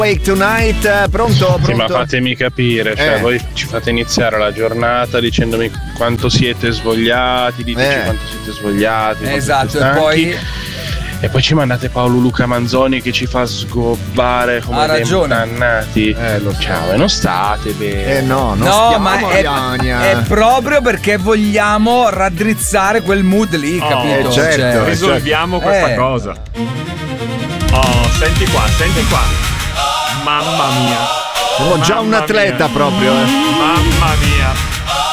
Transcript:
Wake Tonight, pronto? Sì, ma fatemi capire, cioè voi ci fate iniziare la giornata dicendomi quanto siete svogliati, diteci quanto siete svogliati. Esatto, e poi ci mandate Paolo Luca Manzoni che ci fa sgobbare come dei dannati. Ciao, e non state bene. No, ma è proprio perché vogliamo raddrizzare quel mood lì, capito? Certo, risolviamo questa cosa. Senti qua. Mamma mia. Sono già un atleta proprio. Mamma mia.